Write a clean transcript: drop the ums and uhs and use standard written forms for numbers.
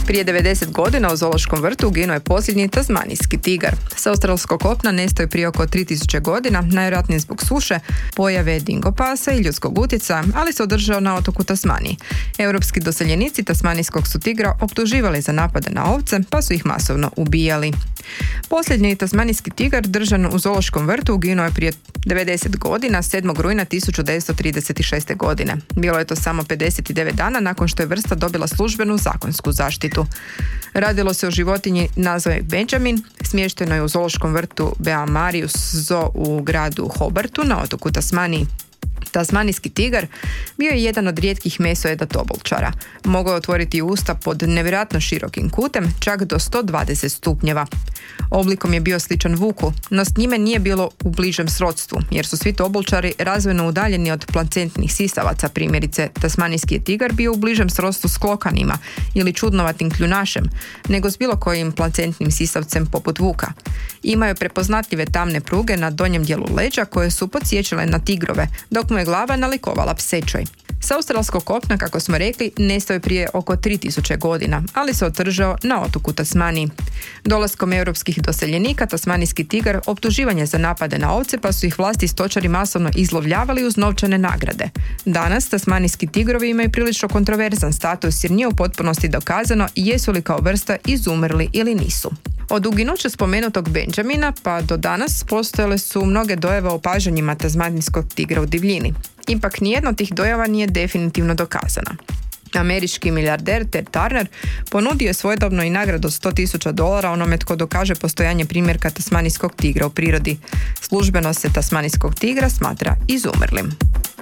Prije 90 godina u zoološkom vrtu uginuo je posljednji tasmanijski tigar. Sa australskog kopna nestao je prije oko 3000 godina, najvjerojatnije zbog suše, pojave dingopasa i ljudskog utjecaja, ali se održao na otoku Tasmaniji. Europski doseljenici tasmanijskog su tigra optuživali za napade na ovce, pa su ih masovno ubijali. Posljednji tasmanijski tigar držan u zoološkom vrtu uginuo je prije 90 godina, 7. rujna 1936. godine. Bilo je to samo 59 dana nakon što je vrsta dobila službenu zakonsku zaštitu. Radilo se o životinji nazvane Benjamin, smješteno je u zoološkom vrtu Beamarius Zoo u gradu Hobartu na otoku Tasmaniji. Tasmanijski tigar bio je jedan od rijetkih mesojeda tobolčara. Mogao je otvoriti usta pod nevjerojatno širokim kutem, čak do 120 stupnjeva. Oblikom je bio sličan vuku, no s njime nije bilo u bližem srodstvu, jer su svi tobolčari razvojno udaljeni od placentnih sisavaca. Primjerice, tasmanijski je tigar bio u bližem srodstvu s klokanima ili čudnovatim kljunašem, nego s bilo kojim placentnim sisavcem poput vuka. Imao je prepoznatljive tamne pruge na donjem dijelu leđa koje su podsjećale na tigrove, dok mu je glava nalikovala psećoj. Sa australskog kopna, kako smo rekli, nestao je prije oko 3000 godina, ali se održao na otoku Tasmaniji. Dolaskom europskih doseljenika, tasmanijski tigar optuživan je za napade na ovce, pa su ih vlasti i stočari masovno izlovljavali uz novčane nagrade. Danas tasmanijski tigrovi imaju prilično kontroverzan status jer nije u potpunosti dokazano jesu li kao vrsta izumrli ili nisu. Od uginuća spomenutog Benjamina pa do danas postojale su mnoge dojave o opažanjima tasmanijskog tigra u divljini. Ipak nijedno od tih dojava nije definitivno dokazana. Američki milijarder Ted Turner ponudio je svojedobno i nagradu $100,000 onome tko dokaže postojanje primjerka tasmanijskog tigra u prirodi. Službeno se tasmanijskog tigra smatra izumrlim.